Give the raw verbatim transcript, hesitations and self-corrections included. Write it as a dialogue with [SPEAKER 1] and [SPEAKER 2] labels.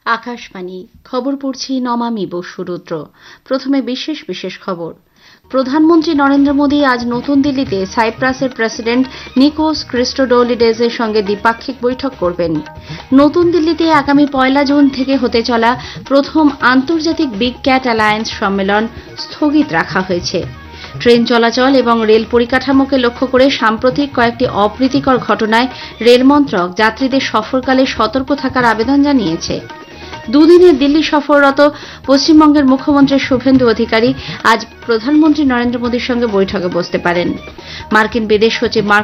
[SPEAKER 1] আকাশবাণী খবর পড়ছি নমামি বসুরুদ্র। প্রথমে বিশেষ বিশেষ খবর। প্রধানমন্ত্রী নরেন্দ্র মোদী আজ নতুন দিল্লিতে সাইপ্রাসের প্রেসিডেন্ট নিকোস ক্রিস্টোডোলিডেসের সঙ্গে দ্বিপাক্ষিক বৈঠক করবেন। নতুন দিল্লিতে আগামী পয়লা জুন থেকে হতে চলা প্রথম আন্তর্জাতিক বিগ ক্যাট অ্যালায়েন্স সম্মেলন স্থগিত রাখা হয়েছে। ট্রেন চলাচল এবং রেল পরিকাঠামোকে লক্ষ্য করে সাম্প্রতিক কয়েকটি অপ্রীতিকর ঘটনায় রেল মন্ত্রক যাত্রীদের সফরকালে সতর্ক থাকার আবেদন জানিয়েছে। দুদিনের দিল্লি সফররত পশ্চিমবঙ্গের মুখ্যমন্ত্রী শুভেন্দু অধিকারী আজ প্রধানমন্ত্রী নরেন্দ্র মোদীর সঙ্গে বৈঠকে বসতে পারেন। মার্কিন বিদেশ সচিব